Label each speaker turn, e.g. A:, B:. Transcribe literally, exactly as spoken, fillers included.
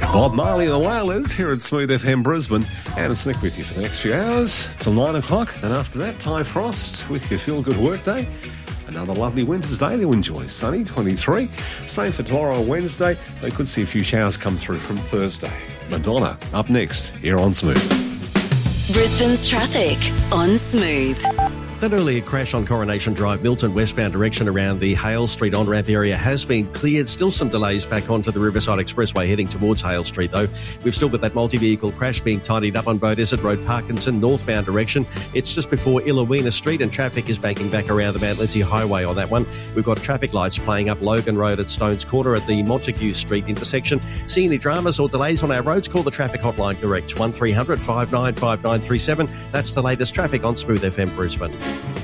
A: Bob Marley and the Wailers here at Smooth F M Brisbane, and it's Nick with you for the next few hours till nine o'clock, and after that Ty Frost with your Feel Good Workday. Another lovely winter's day to enjoy. Sunny, twenty-three. Same for tomorrow, Wednesday. They could see a few showers come through from Thursday. Madonna up next here on Smooth.
B: Brisbane's traffic on Smooth.
C: That earlier crash on Coronation Drive, Milton westbound direction around the Hale Street on-ramp area has been cleared. Still some delays back onto the Riverside Expressway heading towards Hale Street, though. We've still got that multi-vehicle crash being tidied up on Beaudesert Road, Parkinson, northbound direction. It's just before Illawina Street, and traffic is banking back around the Mount Lindesay Highway on that one. We've got traffic lights playing up Logan Road at Stones Quarter at the Montague Street intersection. See any dramas or delays on our roads? Call the traffic hotline direct, one three hundred five nine five nine three seven. That's the latest traffic on Smooth F M Brisbane.